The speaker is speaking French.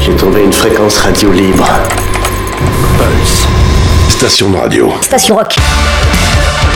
J'ai trouvé une fréquence radio libre. Pulse. Station de radio. Station rock.